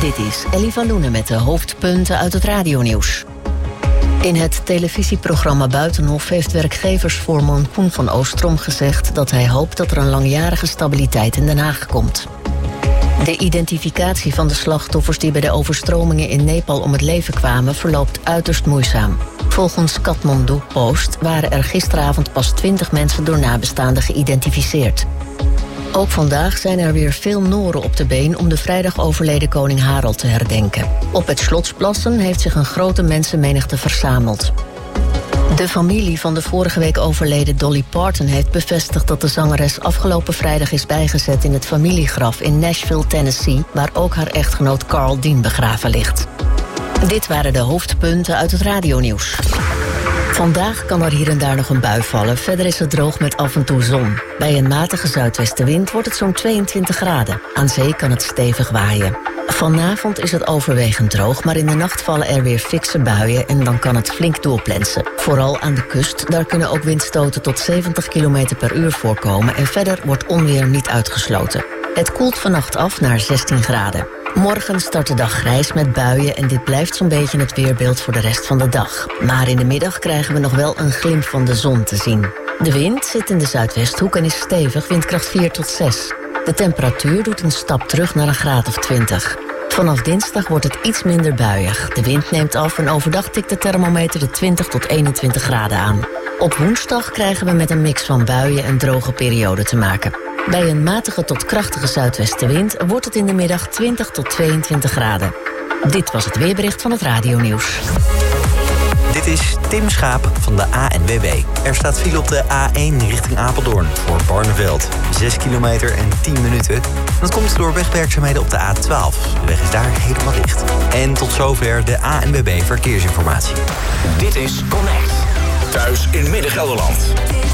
Dit is Ellie van Loenen met de hoofdpunten uit het radionieuws. In het televisieprogramma Buitenhof heeft werkgeversvoorman Koen van Oostrom gezegd dat hij hoopt dat er een langjarige stabiliteit in Den Haag komt. De identificatie van de slachtoffers die bij de overstromingen in Nepal om het leven kwamen verloopt uiterst moeizaam. Volgens Kathmandu Post waren er gisteravond pas 20 mensen door nabestaanden geïdentificeerd. Ook vandaag zijn er weer veel Noren op de been om de vrijdag overleden koning Harald te herdenken. Op het Slotsplassen heeft zich een grote mensenmenigte verzameld. De familie van de vorige week overleden Dolly Parton heeft bevestigd dat de zangeres afgelopen vrijdag is bijgezet in het familiegraf in Nashville, Tennessee, waar ook haar echtgenoot Carl Dean begraven ligt. Dit waren de hoofdpunten uit het radionieuws. Vandaag kan er hier en daar nog een bui vallen. Verder is het droog met af en toe zon. Bij een matige zuidwestenwind wordt het zo'n 22 graden. Aan zee kan het stevig waaien. Vanavond is het overwegend droog, maar in de nacht vallen er weer fikse buien en dan kan het flink doorplensen. Vooral aan de kust, daar kunnen ook windstoten tot 70 km per uur voorkomen en verder wordt onweer niet uitgesloten. Het koelt vannacht af naar 16 graden. Morgen start de dag grijs met buien en dit blijft zo'n beetje het weerbeeld voor de rest van de dag. Maar in de middag krijgen we nog wel een glimp van de zon te zien. De wind zit in de zuidwesthoek en is stevig, windkracht 4 tot 6. De temperatuur doet een stap terug naar een graad of 20. Vanaf dinsdag wordt het iets minder buiig. De wind neemt af en overdag tikt de thermometer de 20 tot 21 graden aan. Op woensdag krijgen we met een mix van buien en droge perioden te maken. Bij een matige tot krachtige zuidwestenwind wordt het in de middag 20 tot 22 graden. Dit was het weerbericht van het radionieuws. Dit is Tim Schaap van de ANWB. Er staat file op de A1 richting Apeldoorn voor Barneveld. 6 kilometer en 10 minuten. Dat komt door wegwerkzaamheden op de A12. De weg is daar helemaal dicht. En tot zover de ANWB Verkeersinformatie. Dit is Connect. Thuis in Midden-Gelderland.